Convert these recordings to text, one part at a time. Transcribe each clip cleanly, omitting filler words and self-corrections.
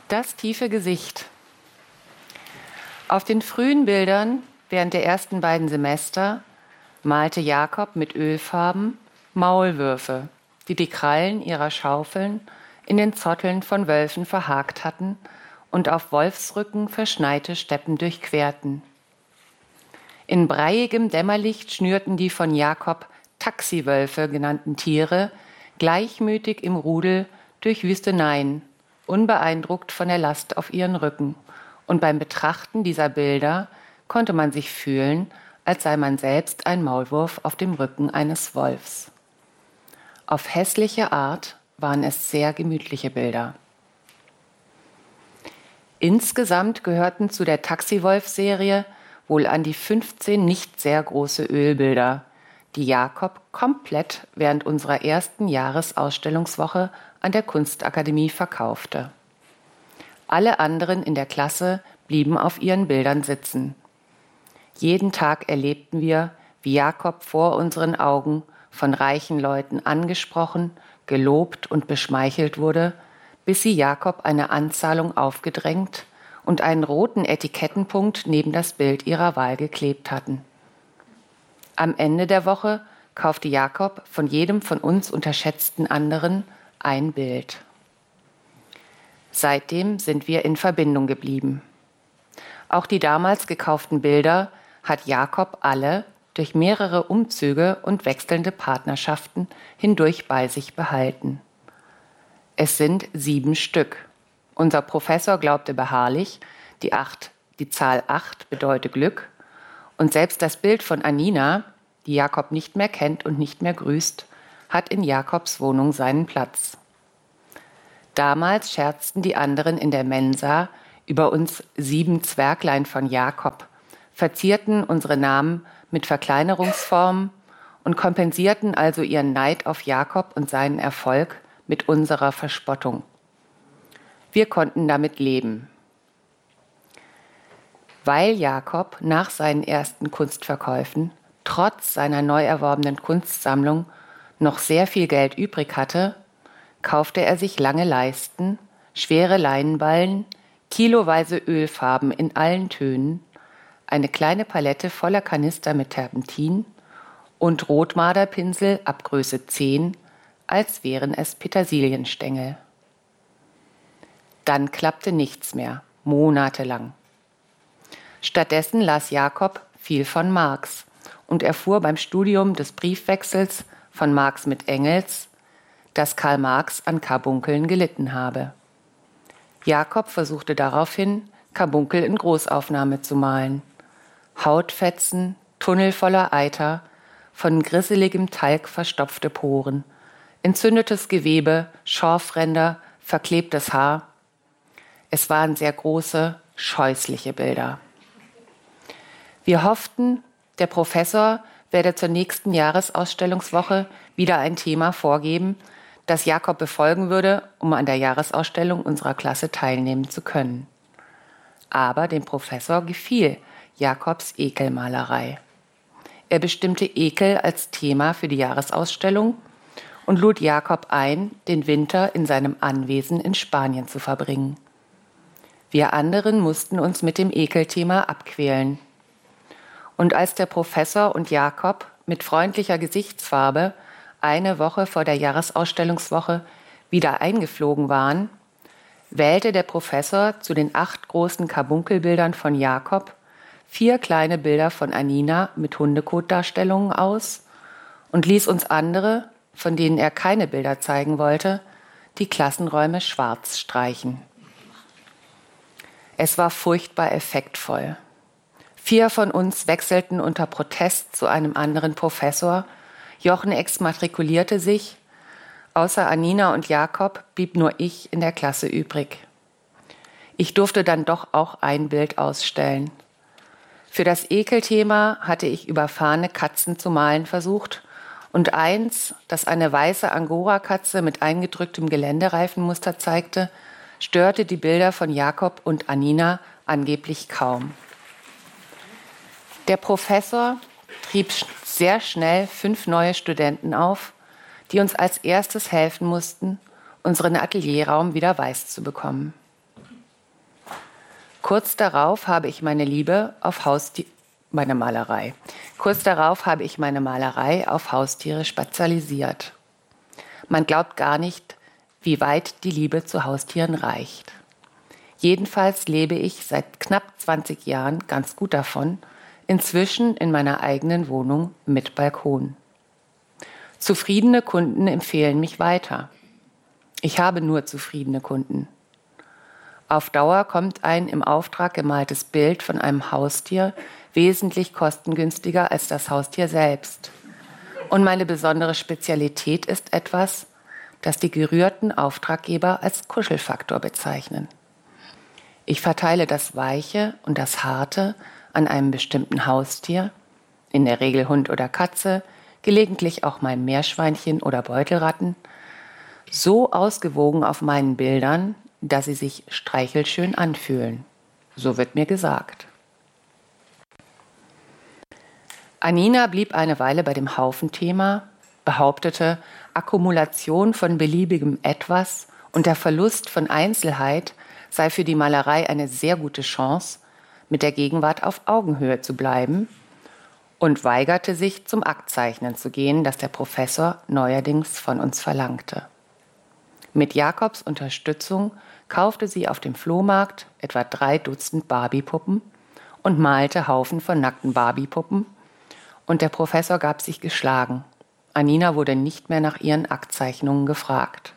Das tiefe Gesicht. Auf den frühen Bildern während der ersten beiden Semester malte Jakob mit Ölfarben Maulwürfe, die die Krallen ihrer Schaufeln in den Zotteln von Wölfen verhakt hatten und auf Wolfsrücken verschneite Steppen durchquerten. In breiigem Dämmerlicht schnürten die von Jakob Taxiwölfe genannten Tiere gleichmütig im Rudel durch Wüsteneien, unbeeindruckt von der Last auf ihren Rücken. Und beim Betrachten dieser Bilder konnte man sich fühlen, als sei man selbst ein Maulwurf auf dem Rücken eines Wolfs. Auf hässliche Art waren es sehr gemütliche Bilder. Insgesamt gehörten zu der Taxiwolf-Serie wohl an die 15 nicht sehr große Ölbilder, die Jakob komplett während unserer ersten Jahresausstellungswoche an der Kunstakademie verkaufte. Alle anderen in der Klasse blieben auf ihren Bildern sitzen. Jeden Tag erlebten wir, wie Jakob vor unseren Augen von reichen Leuten angesprochen, gelobt und beschmeichelt wurde, bis sie Jakob eine Anzahlung aufgedrängt und einen roten Etikettenpunkt neben das Bild ihrer Wahl geklebt hatten. Am Ende der Woche kaufte Jakob von jedem von uns unterschätzten anderen ein Bild. Seitdem sind wir in Verbindung geblieben. Auch die damals gekauften Bilder hat Jakob alle durch mehrere Umzüge und wechselnde Partnerschaften hindurch bei sich behalten. Es sind 7 Stück. Unser Professor glaubte beharrlich, die Zahl 8 bedeute Glück, und selbst das Bild von Anina, die Jakob nicht mehr kennt und nicht mehr grüßt, hat in Jakobs Wohnung seinen Platz. Damals scherzten die anderen in der Mensa über uns 7 Zwerglein von Jakob, verzierten unsere Namen mit Verkleinerungsformen und kompensierten also ihren Neid auf Jakob und seinen Erfolg mit unserer Verspottung. Wir konnten damit leben. Weil Jakob nach seinen ersten Kunstverkäufen trotz seiner neu erworbenen Kunstsammlung noch sehr viel Geld übrig hatte, kaufte er sich lange Leisten, schwere Leinenballen, kiloweise Ölfarben in allen Tönen, eine kleine Palette voller Kanister mit Terpentin und Rotmarderpinsel ab Größe 10, als wären es Petersilienstängel. Dann klappte nichts mehr, monatelang. Stattdessen las Jakob viel von Marx und erfuhr beim Studium des Briefwechsels von Marx mit Engels, dass Karl Marx an Karbunkeln gelitten habe. Jakob versuchte daraufhin, Karbunkel in Großaufnahme zu malen. Hautfetzen, Tunnel voller Eiter, von grisseligem Talg verstopfte Poren, entzündetes Gewebe, Schorfränder, verklebtes Haar. Es waren sehr große, scheußliche Bilder. Wir hofften, der Professor werde zur nächsten Jahresausstellungswoche wieder ein Thema vorgeben, das Jakob befolgen würde, um an der Jahresausstellung unserer Klasse teilnehmen zu können. Aber dem Professor gefiel Jakobs Ekelmalerei. Er bestimmte Ekel als Thema für die Jahresausstellung und lud Jakob ein, den Winter in seinem Anwesen in Spanien zu verbringen. Wir anderen mussten uns mit dem Ekelthema abquälen. Und als der Professor und Jakob mit freundlicher Gesichtsfarbe eine Woche vor der Jahresausstellungswoche wieder eingeflogen waren, wählte der Professor zu den 8 großen Karbunkelbildern von Jakob 4 kleine Bilder von Anina mit Hundekotdarstellungen aus und ließ uns andere, von denen er keine Bilder zeigen wollte, die Klassenräume schwarz streichen. Es war furchtbar effektvoll. 4 von uns wechselten unter Protest zu einem anderen Professor. Jochen exmatrikulierte sich. Außer Anina und Jakob blieb nur ich in der Klasse übrig. Ich durfte dann doch auch ein Bild ausstellen. Für das Ekelthema hatte ich überfahrene Katzen zu malen versucht und eins, das eine weiße Angora-Katze mit eingedrücktem Geländereifenmuster zeigte, störte die Bilder von Jakob und Anina angeblich kaum. Der Professor trieb sehr schnell 5 neue Studenten auf, die uns als erstes helfen mussten, unseren Atelierraum wieder weiß zu bekommen. Kurz darauf habe ich meine Malerei auf Haustiere spezialisiert. Man glaubt gar nicht, wie weit die Liebe zu Haustieren reicht. Jedenfalls lebe ich seit knapp 20 Jahren ganz gut davon, inzwischen in meiner eigenen Wohnung mit Balkon. Zufriedene Kunden empfehlen mich weiter. Ich habe nur zufriedene Kunden. Auf Dauer kommt ein im Auftrag gemaltes Bild von einem Haustier wesentlich kostengünstiger als das Haustier selbst. Und meine besondere Spezialität ist etwas, das die gerührten Auftraggeber als Kuschelfaktor bezeichnen. Ich verteile das Weiche und das Harte an einem bestimmten Haustier, in der Regel Hund oder Katze, gelegentlich auch mal Meerschweinchen oder Beutelratten, so ausgewogen auf meinen Bildern, dass sie sich streichelschön anfühlen. So wird mir gesagt. Anina blieb eine Weile bei dem Haufenthema, behauptete, Akkumulation von beliebigem Etwas und der Verlust von Einzelheit sei für die Malerei eine sehr gute Chance, mit der Gegenwart auf Augenhöhe zu bleiben, und weigerte sich, zum Aktzeichnen zu gehen, das der Professor neuerdings von uns verlangte. Mit Jakobs Unterstützung kaufte sie auf dem Flohmarkt etwa 3 Dutzend Barbiepuppen und malte Haufen von nackten Barbiepuppen, und der Professor gab sich geschlagen. Anina wurde nicht mehr nach ihren Aktzeichnungen gefragt.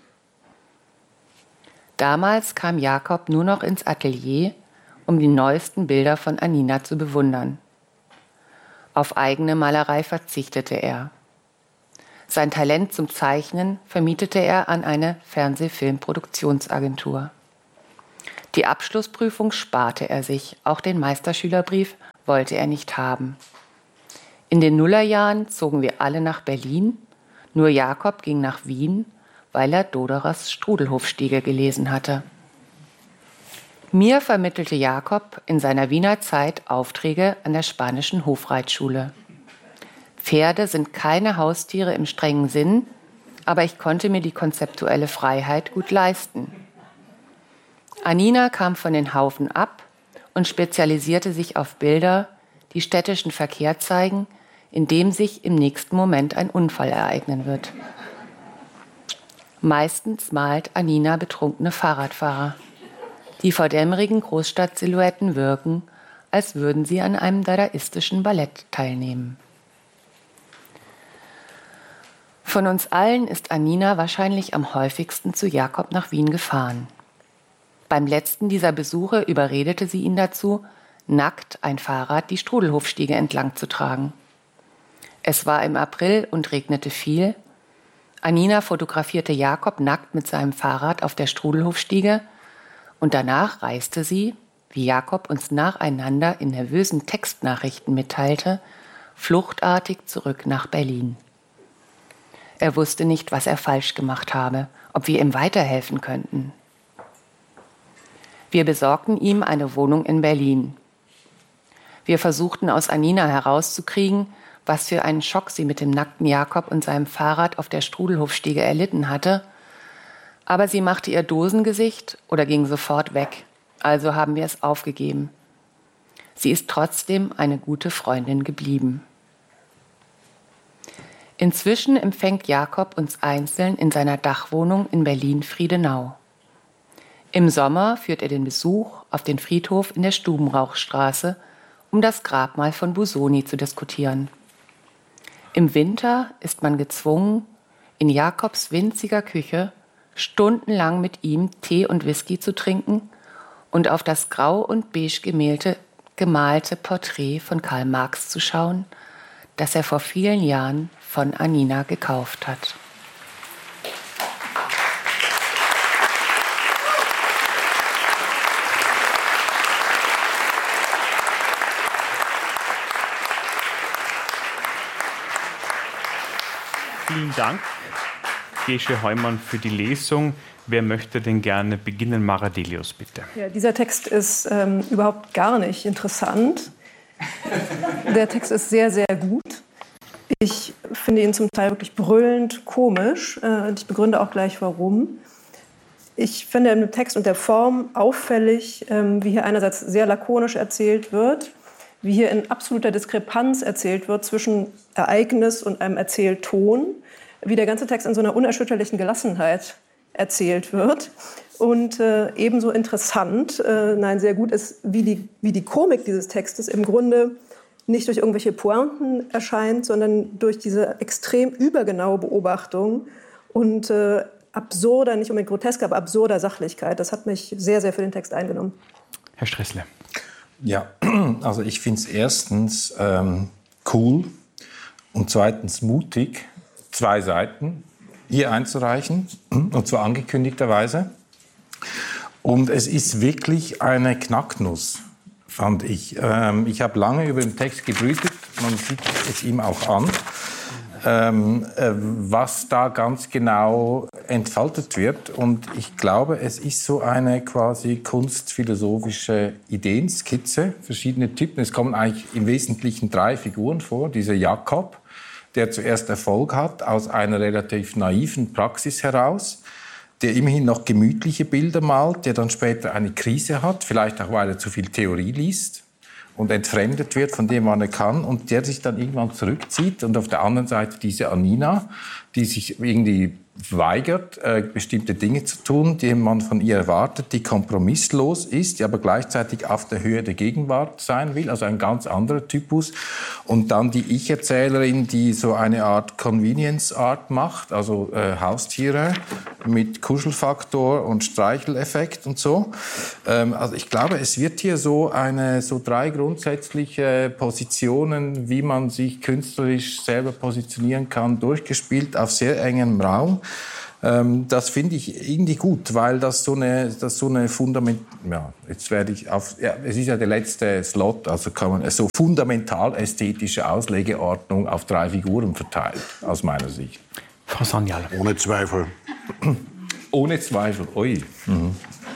Damals kam Jakob nur noch ins Atelier, um die neuesten Bilder von Anina zu bewundern. Auf eigene Malerei verzichtete er. Sein Talent zum Zeichnen vermietete er an eine Fernsehfilmproduktionsagentur. Die Abschlussprüfung sparte er sich, auch den Meisterschülerbrief wollte er nicht haben. In den Nullerjahren zogen wir alle nach Berlin, nur Jakob ging nach Wien, weil er Doderers Strudelhofstiege gelesen hatte. Mir vermittelte Jakob in seiner Wiener Zeit Aufträge an der Spanischen Hofreitschule. Pferde sind keine Haustiere im strengen Sinn, aber ich konnte mir die konzeptuelle Freiheit gut leisten. Anina kam von den Haufen ab und spezialisierte sich auf Bilder, die städtischen Verkehr zeigen, in dem sich im nächsten Moment ein Unfall ereignen wird. Meistens malt Anina betrunkene Fahrradfahrer, die vor dämmerigen Großstadtsilhouetten wirken, als würden sie an einem dadaistischen Ballett teilnehmen. Von uns allen ist Anina wahrscheinlich am häufigsten zu Jakob nach Wien gefahren. Beim letzten dieser Besuche überredete sie ihn dazu, nackt ein Fahrrad die Strudelhofstiege entlang zu tragen. Es war im April und regnete viel. Anina fotografierte Jakob nackt mit seinem Fahrrad auf der Strudelhofstiege und danach reiste sie, wie Jakob uns nacheinander in nervösen Textnachrichten mitteilte, fluchtartig zurück nach Berlin. Er wusste nicht, was er falsch gemacht habe, ob wir ihm weiterhelfen könnten. Wir besorgten ihm eine Wohnung in Berlin. Wir versuchten aus Anina herauszukriegen, was für einen Schock sie mit dem nackten Jakob und seinem Fahrrad auf der Strudelhofstiege erlitten hatte, aber sie machte ihr Dosengesicht oder ging sofort weg, also haben wir es aufgegeben. Sie ist trotzdem eine gute Freundin geblieben. Inzwischen empfängt Jakob uns einzeln in seiner Dachwohnung in Berlin-Friedenau. Im Sommer führt er den Besuch auf den Friedhof in der Stubenrauchstraße, um das Grabmal von Busoni zu diskutieren. Im Winter ist man gezwungen, in Jakobs winziger Küche stundenlang mit ihm Tee und Whisky zu trinken und auf das grau und beige gemalte Porträt von Karl Marx zu schauen, das er vor vielen Jahren von Anina gekauft hat. Vielen Dank, Gesche Heumann, für die Lesung. Wer möchte denn gerne beginnen? Maradelius, bitte. Ja, dieser Text ist überhaupt gar nicht interessant. Der Text ist sehr, sehr gut. Ich finde ihn zum Teil wirklich brüllend komisch. Ich begründe auch gleich, warum. Ich finde im Text und der Form auffällig, wie hier einerseits sehr lakonisch erzählt wird, wie hier in absoluter Diskrepanz erzählt wird zwischen Ereignis und einem Erzählton, wie der ganze Text in so einer unerschütterlichen Gelassenheit erzählt wird. Und ebenso interessant, nein, sehr gut ist, wie die Komik dieses Textes im Grunde nicht durch irgendwelche Pointen erscheint, sondern durch diese extrem übergenaue Beobachtung und absurder, nicht unbedingt grotesker, aber absurder Sachlichkeit. Das hat mich sehr, sehr für den Text eingenommen. Herr Stressle. Ja, also ich finde es erstens cool und zweitens mutig, 2 Seiten hier einzureichen, und zwar angekündigterweise. Und es ist wirklich eine Knacknuss, fand ich. Ich habe lange über den Text gebrütet, man sieht es ihm auch an, was da ganz genau entfaltet wird. Und ich glaube, es ist so eine quasi kunstphilosophische Ideenskizze, verschiedene Typen. Es kommen eigentlich im Wesentlichen 3 Figuren vor. Dieser Jakob, der zuerst Erfolg hat aus einer relativ naiven Praxis heraus, der immerhin noch gemütliche Bilder malt, der dann später eine Krise hat, vielleicht auch, weil er zu viel Theorie liest und entfremdet wird von dem, was er kann, und der sich dann irgendwann zurückzieht. Und auf der anderen Seite diese Anina, die sich irgendwie weigert, bestimmte Dinge zu tun, die man von ihr erwartet, die kompromisslos ist, die aber gleichzeitig auf der Höhe der Gegenwart sein will, also ein ganz anderer Typus. Und dann die Ich-Erzählerin, die so eine Art Convenience-Art macht, also Haustiere mit Kuschelfaktor und Streicheleffekt und so. Also ich glaube, es wird hier so 3 grundsätzliche Positionen, wie man sich künstlerisch selber positionieren kann, durchgespielt auf sehr engem Raum. Das finde ich irgendwie gut, weil das so eine fundament, ja, jetzt werde ich auf, ja, es ist ja der letzte Slot, also kann man so fundamental ästhetische Auslegeordnung auf 3 Figuren verteilt, aus meiner Sicht. Frau Sanyal. Ohne Zweifel. Ohne Zweifel, ui. Mhm.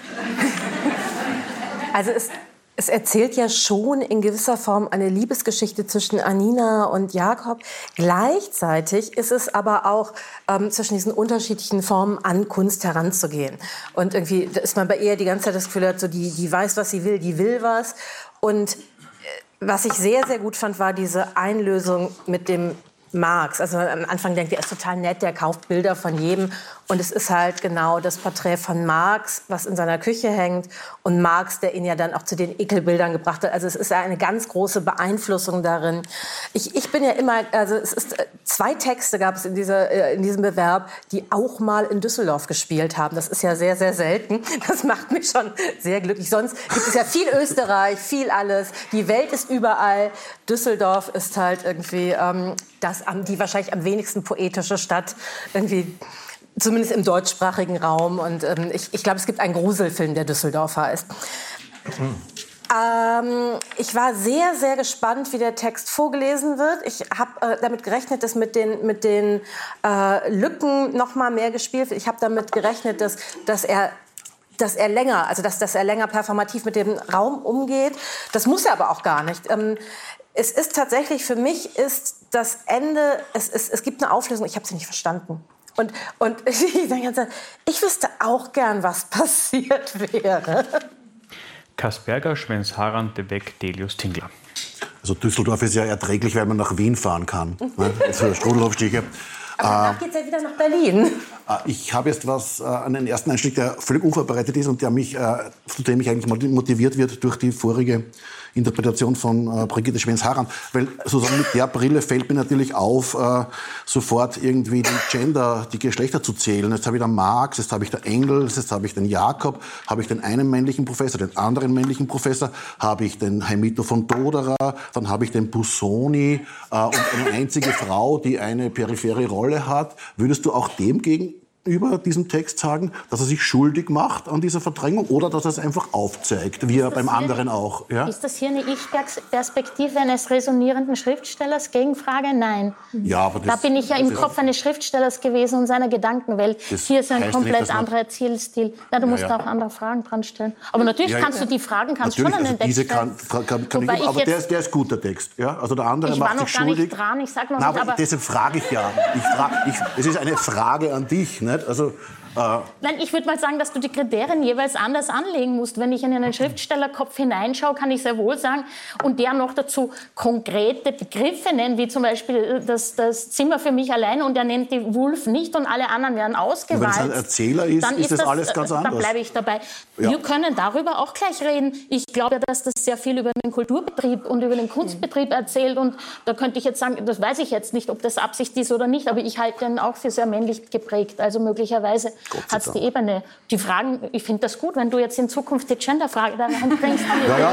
Also es erzählt ja schon in gewisser Form eine Liebesgeschichte zwischen Anina und Jakob. Gleichzeitig ist es aber auch zwischen diesen unterschiedlichen Formen an Kunst heranzugehen. Und irgendwie ist man bei ihr die ganze Zeit das Gefühl hat, so die weiß, was sie will, die will was. Und was ich sehr, sehr gut fand, war diese Einlösung mit dem Marx. Also am Anfang denkt ihr, er ist total nett, der kauft Bilder von jedem. Und es ist halt genau das Porträt von Marx, was in seiner Küche hängt. Und Marx, der ihn ja dann auch zu den Ekelbildern gebracht hat. Also es ist eine ganz große Beeinflussung darin. Ich bin ja immer, also es ist 2 Texte gab es in diesem Bewerb, die auch mal in Düsseldorf gespielt haben. Das ist ja sehr, sehr selten. Das macht mich schon sehr glücklich. Sonst gibt es ja viel Österreich, viel alles. Die Welt ist überall. Düsseldorf ist halt irgendwie die wahrscheinlich am wenigsten poetische Stadt irgendwie. Zumindest im deutschsprachigen Raum. Und ich glaube, es gibt einen Gruselfilm, der Düsseldorfer heißt. Ich war sehr, sehr gespannt, wie der Text vorgelesen wird. Ich habe damit gerechnet, dass mit den Lücken noch mal mehr gespielt wird. Ich habe damit gerechnet, dass er länger performativ mit dem Raum umgeht. Das muss er aber auch gar nicht. Es ist tatsächlich, für mich ist das Ende, es gibt eine Auflösung, ich habe sie nicht verstanden. Und ich wüsste auch gern, was passiert wäre. Kasperger, Schwens-Harand, De Beck, Delius, Tingler. Also Düsseldorf ist ja erträglich, weil man nach Wien fahren kann. Für Strudelhofstiege. Aber danach geht es ja wieder nach Berlin. Ich habe jetzt was an den ersten Einstieg, der völlig unvorbereitet ist und zu dem ich eigentlich motiviert wird durch die vorige Interpretation von Brigitte Schwens-Harand. Weil sozusagen mit der Brille fällt mir natürlich auf, sofort irgendwie die Geschlechter zu zählen. Jetzt habe ich da Marx, jetzt habe ich da Engels, jetzt habe ich den Jakob, habe ich den einen männlichen Professor, den anderen männlichen Professor, habe ich den Heimito von Doderer, dann habe ich den Busoni und eine einzige Frau, die eine periphere Rolle hat. Würdest du auch dem gegenüber diesem Text sagen, dass er sich schuldig macht an dieser Verdrängung oder dass er es einfach aufzeigt, wie er beim anderen auch? Ja? Ist das hier eine Ich-Perspektive eines resonierenden Schriftstellers? Gegenfrage? Nein. Ja, aber da bin ich ja im Kopf eines Schriftstellers gewesen und seiner Gedankenwelt. Hier ist ein komplett anderer Erzählstil. Na, du musst da auch andere Fragen dran stellen. Aber natürlich kannst du die Fragen schon an den Text stellen. Aber der ist gut, der Text. Ja? Also der andere macht sich schuldig. Ich war noch gar nicht dran. Ich sag noch nicht, aber deshalb frage ich ja. Es ist eine Frage an dich. Nicht? Also, Nein, ich würde mal sagen, dass du die Kriterien jeweils anders anlegen musst. Wenn ich in einen Schriftstellerkopf hineinschaue, kann ich sehr wohl sagen, und der noch dazu konkrete Begriffe nennt, wie zum Beispiel das Zimmer für mich allein, und er nennt die Wulff nicht und alle anderen werden ausgewählt. Wenn es ein Erzähler ist, dann ist das alles ganz anders. Dann bleibe ich dabei. Ja. Wir können darüber auch gleich reden. Ich glaube, dass das sehr viel über den Kulturbetrieb und über den Kunstbetrieb erzählt, und da könnte ich jetzt sagen, das weiß ich jetzt nicht, ob das Absicht ist oder nicht, aber ich halte den auch für sehr männlich geprägt. Also möglicherweise hat es die Ebene. Die Fragen, ich finde das gut, wenn du jetzt in Zukunft die Genderfrage da reinbringst. Ja.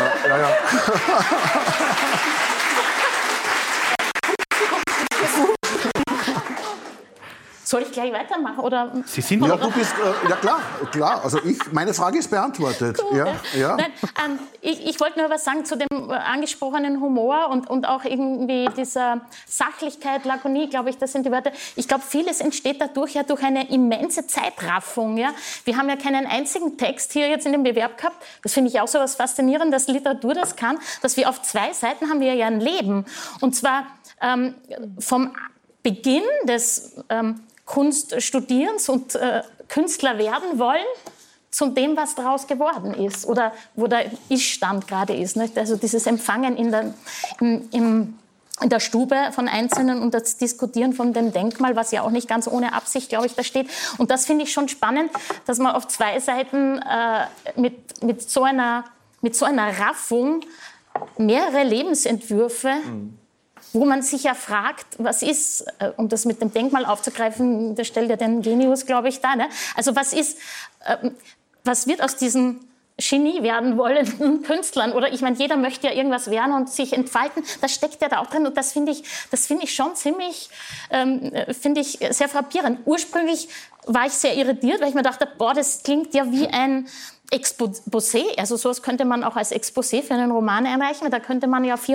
Soll ich gleich weitermachen? Oder? Sie sind ja, du bist, ja klar. Also meine Frage ist beantwortet. Gut, ja. Nein, ich wollte nur was sagen zu dem angesprochenen Humor und auch irgendwie dieser Sachlichkeit, Lakonie, glaube ich, das sind die Wörter. Ich glaube, vieles entsteht dadurch ja durch eine immense Zeitraffung. Ja? Wir haben ja keinen einzigen Text hier jetzt in dem Bewerb gehabt. Das finde ich auch so was Faszinierendes, dass Literatur das kann, dass wir auf 2 Seiten haben wir ja ein Leben. Und zwar vom Beginn des Kunststudierens und Künstler werden wollen, zu dem, was daraus geworden ist oder wo der Ich-Stand gerade ist. Nicht? Also dieses Empfangen in der Stube von Einzelnen und das Diskutieren von dem Denkmal, was ja auch nicht ganz ohne Absicht, glaube ich, da steht. Und das finde ich schon spannend, dass man auf 2 Seiten mit so einer Raffung mehrere Lebensentwürfe wo man sich ja fragt, was ist, um das mit dem Denkmal aufzugreifen, da stellt ja den Genius, glaube ich, da. Ne? Also was wird aus diesen Genie werden wollenden Künstlern? Oder ich meine, jeder möchte ja irgendwas werden und sich entfalten. Das steckt ja da auch drin und das finde ich schon ziemlich, sehr frappierend. Ursprünglich war ich sehr irritiert, weil ich mir dachte, boah, das klingt ja wie ein Exposé, also sowas könnte man auch als Exposé für einen Roman einreichen, da könnte man ja